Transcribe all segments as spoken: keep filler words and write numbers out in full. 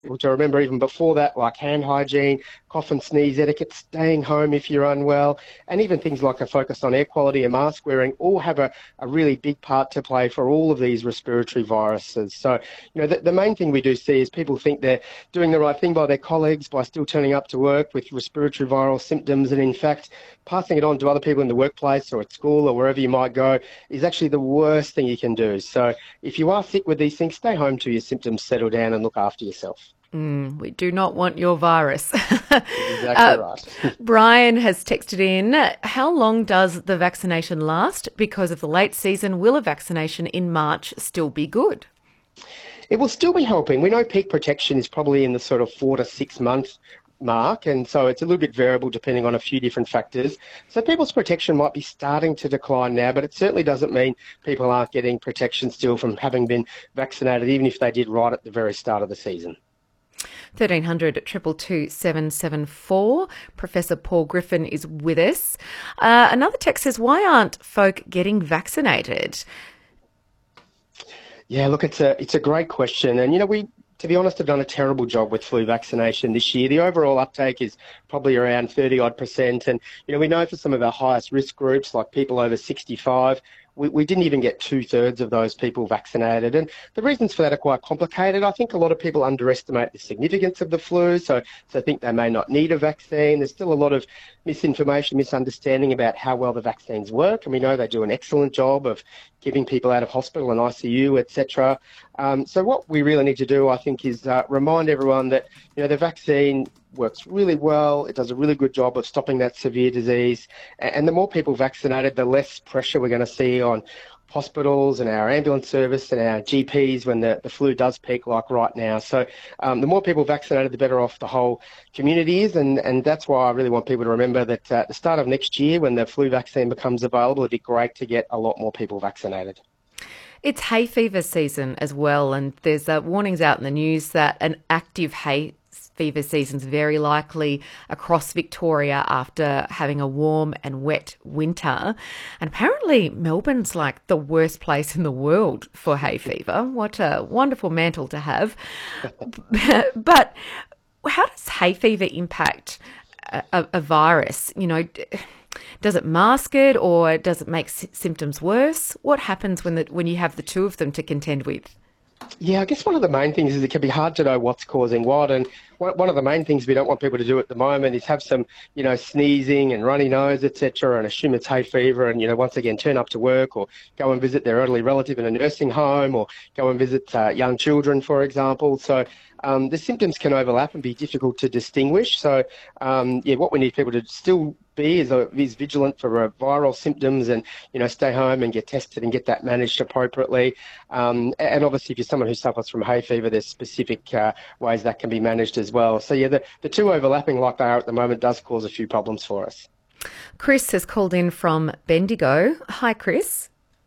to remember even before that, like hand hygiene, cough and sneeze etiquette, staying home if you're unwell, and even things like a focus on air quality and mask wearing all have a, a really big part to play for all of these respiratory viruses. So, you know, the, the main thing we do see is people think they're doing the right thing by their colleagues by still turning up to work with respiratory viral symptoms, and in fact, passing it on to other people in the workplace or at school or wherever you might go is actually the worst thing you can do. So if you are sick with these things, stay home till your symptoms settle down and look after yourself. Mm, we do not want your virus. Exactly uh, right. Brian has texted in, how long does the vaccination last? Because of the late season, will a vaccination in March still be good? It will still be helping. We know peak protection is probably in the sort of four to six month mark, and so it's a little bit variable depending on a few different factors. So people's protection might be starting to decline now, but it certainly doesn't mean people aren't getting protection still from having been vaccinated, even if they did right at the very start of the season. thirteen hundred two two two seven seven four. Professor Paul Griffin is with us. Uh, another text says, why aren't folk getting vaccinated? Yeah, look, it's a it's a great question, and you know we. To be honest, have done a terrible job with flu vaccination this year. The overall uptake is probably around thirty odd percent. And, you know, we know for some of our highest risk groups, like people over sixty-five, we, we didn't even get two thirds of those people vaccinated. And the reasons for that are quite complicated. I think a lot of people underestimate the significance of the flu, so, so think they may not need a vaccine. There's still a lot of misinformation, misunderstanding about how well the vaccines work. And we know they do an excellent job of keeping people out of hospital and I C U, et cetera. Um, so what we really need to do, I think, is uh, remind everyone that, you know, the vaccine works really well. It does a really good job of stopping that severe disease. And the more people vaccinated, the less pressure we're going to see on hospitals and our ambulance service and our G Ps when the, the flu does peak like right now. So um, the more people vaccinated, the better off the whole community is. And, and that's why I really want people to remember that uh, at the start of next year, when the flu vaccine becomes available, it'd be great to get a lot more people vaccinated. It's hay fever season as well, and there's uh, warnings out in the news that an active hay fever season is very likely across Victoria after having a warm and wet winter. And apparently Melbourne's like the worst place in the world for hay fever. What a wonderful mantle to have. But how does hay fever impact a, a, a virus? You know, does it mask it, or does it make s- symptoms worse? What happens when the, when you have the two of them to contend with? Yeah, I guess one of the main things is it can be hard to know what's causing what. And one one of the main things we don't want people to do at the moment is have some, you know, sneezing and runny nose, et cetera, and assume it's hay fever and, you know, once again, turn up to work or go and visit their elderly relative in a nursing home or go and visit uh, young children, for example. So um, the symptoms can overlap and be difficult to distinguish. So, um, yeah, what we need people to still be is, uh, is vigilant for uh, viral symptoms and, you know, stay home and get tested and get that managed appropriately. Um, and obviously, if you're someone who suffers from hay fever, there's specific uh, ways that can be managed as well. So, yeah, the, the two overlapping like they are at the moment does cause a few problems for us. Chris has called in from Bendigo. Hi, Chris.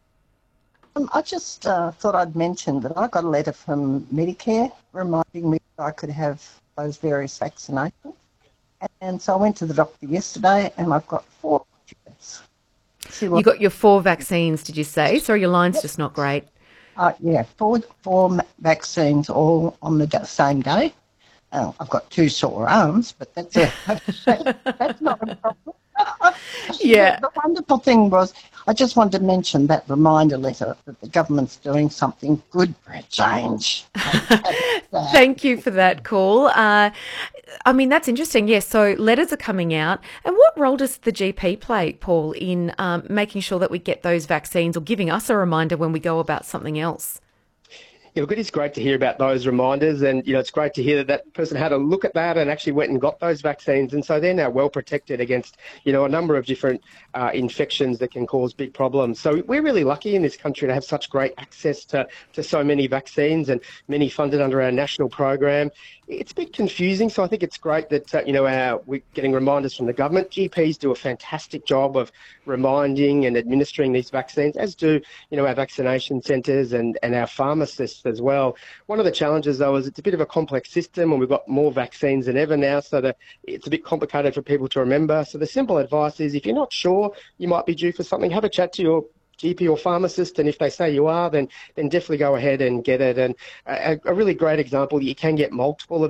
Um, I just uh, thought I'd mention that I got a letter from Medicare reminding me that I could have those various vaccinations. And so I went to the doctor yesterday and I've got four shots. You got your four vaccines, did you say? Sorry, your line's Yep. just not great. Uh, yeah, four, four vaccines all on the da- same day. Uh, I've got two sore arms, but that's a, that's not a problem. Yeah. The wonderful thing was, I just wanted to mention that reminder letter that the government's doing something good for a change. Thank you for that call. Uh, I mean, that's interesting. Yes, so letters are coming out. And what role does the G P play, Paul, in um, making sure that we get those vaccines or giving us a reminder when we go about something else? Yeah, look, it is great to hear about those reminders, and you know it's great to hear that that person had a look at that and actually went and got those vaccines, and so they're now well protected against you know a number of different uh, infections that can cause big problems. So we're really lucky in this country to have such great access to to so many vaccines and many funded under our national program. It's a bit confusing, so I think it's great that uh, you know our, we're getting reminders from the government. G Ps do a fantastic job of reminding and administering these vaccines, as do you know our vaccination centres and, and our pharmacists as well. One of the challenges, though, is it's a bit of a complex system, and we've got more vaccines than ever now, so that it's a bit complicated for people to remember. So the simple advice is, if you're not sure you might be due for something, have a chat to your G P or pharmacist, and if they say you are, then then definitely go ahead and get it. And a, a really great example, you can get multiple of